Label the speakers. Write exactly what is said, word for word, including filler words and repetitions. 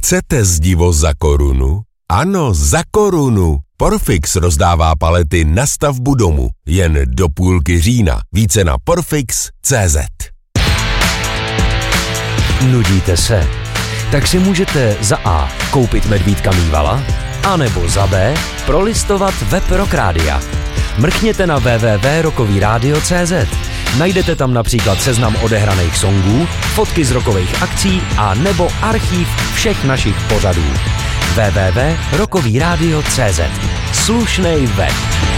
Speaker 1: Chcete zdivo za korunu? Ano, za korunu. Porfix rozdává palety na stavbu domu. Jen do půlky října. Více na porfix tečka cé zet.
Speaker 2: Nudíte se? Tak si můžete za A. koupit medvídka Mývala, anebo za B. prolistovat web Rock Rádia. Mrkněte na w w w tečka rockový rádio tečka cé zet. Najdete tam například seznam odehraných songů, fotky z rockových akcí a nebo archív všech našich pořadů. w w w tečka rockový rádio tečka cé zet. Slušnej web.